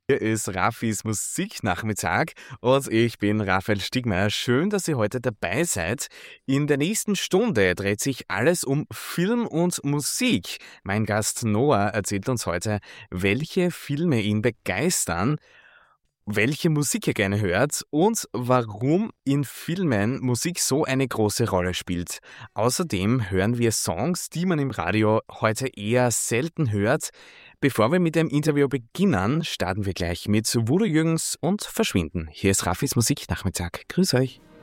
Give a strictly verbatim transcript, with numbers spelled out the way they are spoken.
Hier ist Rafis Musiknachmittag und ich bin Raphael Stigmeier. Schön, dass ihr heute dabei seid. In der nächsten Stunde dreht sich alles um Film und Musik. Mein Gast Noah erzählt uns heute, welche Filme ihn begeistern, welche Musik er gerne hört und warum in Filmen Musik so eine große Rolle spielt. Außerdem hören wir Songs, die man im Radio heute eher selten hört. Bevor wir mit dem Interview beginnen, starten wir gleich mit Voodoo Jürgens und Verschwinden. Hier ist Rafis Musiknachmittag. Grüß euch.